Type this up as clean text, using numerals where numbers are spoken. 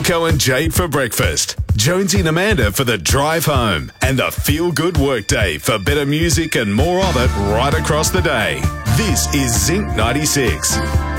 Wilco and Jade for breakfast, Jonesy and Amanda for the drive home, and the feel-good workday for better music and more of it right across the day. This is Zinc 96.